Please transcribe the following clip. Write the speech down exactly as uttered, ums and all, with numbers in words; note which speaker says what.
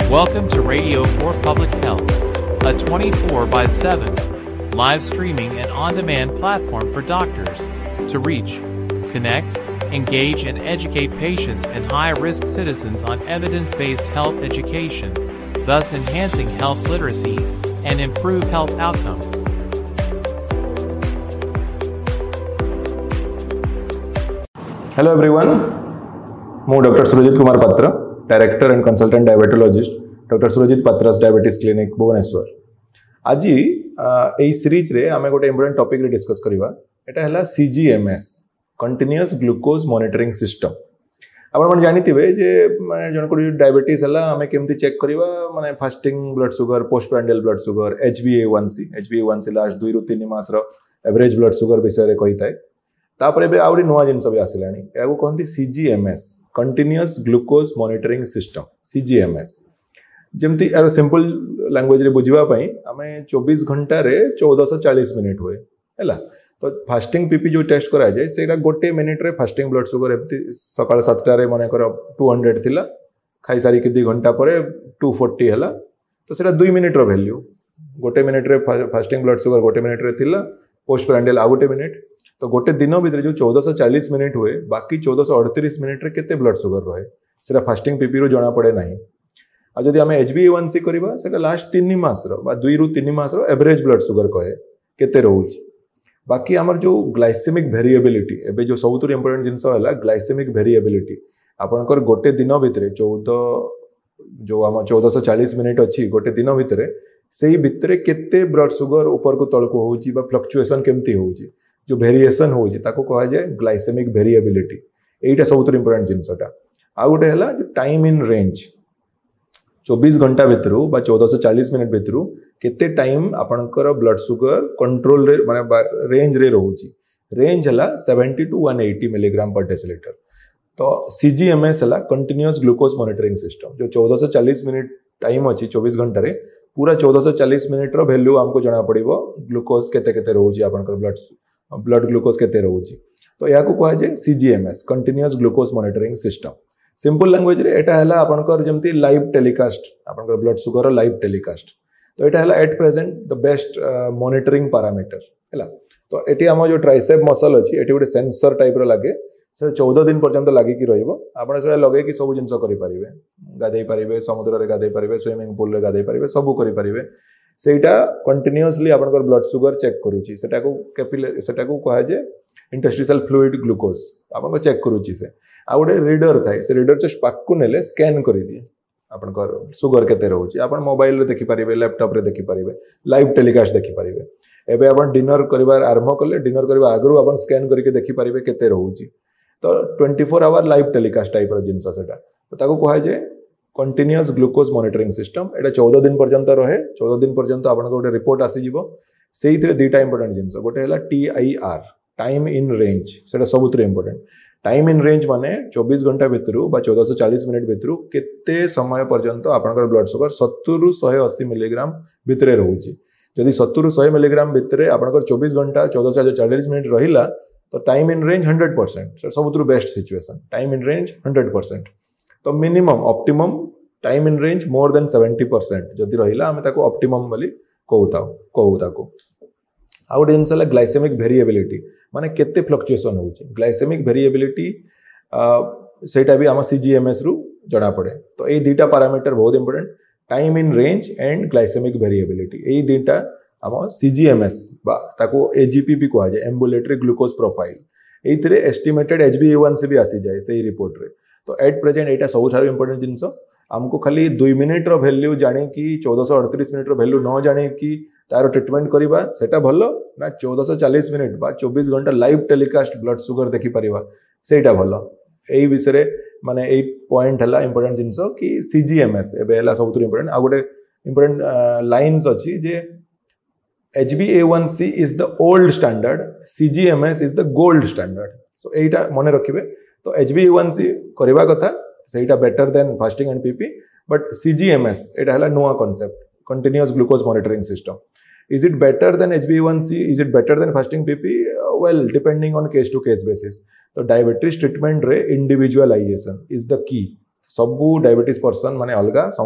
Speaker 1: Welcome to Radio for Public Health, a twenty-four by seven live streaming and on-demand platform for doctors to reach, connect, engage, and educate patients and high-risk citizens on evidence-based health education, thus enhancing health literacy and improve health outcomes.
Speaker 2: Hello everyone, ମୁଁ Doctor Surajit Kumar Patra, Director and Consultant Diabetologist, Doctor Surajit Patra's Diabetes Clinic, Bhubaneswar. आज एई series रे आमे गोटे important topic रे discuss करिवा एटा हला C G M S continuous glucose monitoring system. आपण मन जानिथिबे जे माने जन को डायबिटीज हला आमे केमति चेक करिवा माने fasting blood sugar, post prandial blood sugar, H b A one C H b A one C last दो रु तीन मास रो एवरेज ब्लड शुगर विषय रे कहिताय. तापर एबे आउरी नवा जिंस भी आसिलानी एगो कहंती C G M S continuous glucose monitoring system C G M S. जेमति arrow simple language रे बुझिबा पई आमे चौबीस घंटा रे चौदह सौ चालीस मिनिट हुए हैला. तो फास्टिंग पीपी जो टेस्ट करा जाए सेटा गोटे मिनिट रे फास्टिंग ब्लड शुगर एमती सकाळ सात टा रे माने कर दो सौ थिला खाई सारी के दो घंटा परे दो सौ चालीस हला. तो सेटा दो मिनिट रो वैल्यू गोटे मिनिट रे फास्टिंग ब्लड शुगर गोटे मिनिट रे थिला, पोस्ट प्रांडियल आ गोटे मिनिट. तो गोटे दिन भितर जो चौदह सौ चालीस मिनिट हुए बाकी चौदह सौ अड़तीस मिनिट रे केते ब्लड शुगर रहे सेटा फास्टिंग पीपी रो जणा पड़े नाही. आ जदि आमे H b A one C करबा सेटा लास्ट तीन मास रो बा दो रु तीन मास रो एवरेज ब्लड शुगर कहे केते रहउची. बाकी आमर जो ग्लाइसेमिक वेरिएबिलिटी एबे जो सबुतुर इंपोर्टेंट जिंस हला ग्लाइसेमिक वेरिएबिलिटी आपनकर गोटे दिन भितर चौदह जो आम चौदह सौ चालीस मिनिट अच्छी गोटे दिन भितर से भितर केते ब्लड शुगर ऊपर को तल को होउची बा फ्लक्चुएशन केमती होउची जो वेरिएशन होउची ताको कहा जाए ग्लाइसेमिक वेरिएबिलिटी. एटा सबुतुर इंपोर्टेंट जिंसटा. आ गोटे हला जो टाइम इन रेंज चौबीस घंटा भितर बा चौदह सौ चालीस मिनिट भितर केते टाइम आपनकर ब्लड शुगर कंट्रोल रे माने रेंज रे रहउची. रेंज हला सत्तर टू एक सौ अस्सी मिलीग्राम पर डेसिलीटर. तो C G M S हला कंटीन्यूअस ग्लूकोज मॉनिटरिंग सिस्टम जो चौदह सौ चालीस मिनिट टाइम अछि चौबीस घंटा रे पूरा चौदह सौ चालीस मिनिट रो वैल्यू हमको जणा पड़िबो ग्लूकोज केते केते रहउची आपनकर ब्लड ब्लड ग्लूकोज केते रहउची. तो या को कहा जाय C G M S continuous glucose monitoring system. Simple language रे एटा हला आपनकर जेमती लाइव टेलीकास्ट आपनकर ब्लड शुगर लाइव टेलीकास्ट. तो एटा हला at present the best monitoring parameter हैला. तो एटी हम जो ट्राइसेप मसल अछि एटी गोटे सेंसर टाइप रो लागे से चौदह दिन पर्यंत लागि कि रहइबो. आपण से लगे कि सब जिंस करि परिबे, गाधै परिबे, समुद्र रे गाधै परिबे, स्विमिंग पूल रे गाधै परिबे, सब करि परिबे. सेटा कंटीन्यूअसली आपनकर ब्लड शुगर चेक करूची. सेटा को कैपिलरी सेटा को कहा जे इंटरस्टिशियल फ्लूइड ग्लूकोज आपन चेक करूची. से आ गोटे रीडर थाए से रीडर जस्ट पाक नेले स्कैन कर दिए आपनकर शुगर केते रहउची. आपन मोबाइल रे देखि परिबे, लैपटॉप रे देखि परिबे, लाइव टेलीकास्ट देखि परिबे. एबे आपन डिनर करबार आरंभ करले डिनर करबा आगरु आपन स्कैन करके देखि परिबे केते रहउची. तो चौबीस आवर लाइव टेलीकास्ट टाइप रो जिंस सेटा. तो ताको कहा जे कंटीन्यूअस ग्लूकोज मॉनिटरिंग सिस्टम. एटा चौदह दिन पर्यंत रहे. चौदह दिन पर्यंत आपन गोटे रिपोर्ट आसी जिवो. सेइथरे दुटा इंपोर्टेंट जिंस गोटे हला T I R time in range सेटा सबुतरे इंपोर्टेंट. टाइम इन रेंज माने चौबीस घंटा भितर बा चौदह सौ चालीस मिनिट भितर केते समय पर्यंत आपनकर ब्लड शुगर सत्तर रु एक सौ अस्सी मिलीग्राम भितरे रहउची. जदि सत्तर रु सौ मिलीग्राम भितरे आपनकर चौबीस घंटा चौदह सौ चालीस मिनिट रहिला तो time in range hundred percent सबुतरु best situation. Time in range hundred percent. तो minimum optimum time in range more than seventy percent जदि रहिला हमें ताको ऑप्टिमम बोली कहूता कहू ताको. आ गोटे जिनस ग्लाइसेमिक वेरिएबिलिटी माने केते फ्लक्चुएशन होउची. ग्लाइसेमिक वेरिएबिलिटी सेटा भी आम C G M S रु जणा पड़े. तो ए दुटा पैरामीटर बहुत important time in range and glycaemic variability. ए दुटा आम C G M S बा ताको A G P भी कहा जाए ambulatory glucose profile. एइथरे estimated H b A one C भी आसी जाए सही रिपोर्ट रे. तो एट प्रेजेंट एटा सबुठारो इंपोर्टेंट जिंस हमको खाली दो मिनिट रो वैल्यू जाने की चौदह सौ अड़तीस मिनिट रो वैल्यू न जाने की तार ट्रीटमेंट करिबा सेटा भलो ना चौदह सौ चालीस मिनिट बा चौबीस घंटा लाइव टेलीकास्ट ब्लड शुगर देखि परिबा सेटा भलो. एई विषय रे माने एई पॉइंट हला इंपोर्टेंट जिंस कि C G M S एबे हला सबुतुर इंपोर्टेंट. आ गोटे इंपोर्टेंट लाइन्स अछि जे H b A one C is the old standard, C G M S is the gold standard. So एटा मने रखिबे. तो H b A one C करबा कथा सेटा better than fasting and PP. But C G M S एटा हला नुवा concept continuous glucose monitoring system. Is it better than H b A one C? Is it better than fasting P P? Uh, well, depending on case to case basis. तो diabetes treatment रे individualization is the key. सबू diabetes person माने अलगा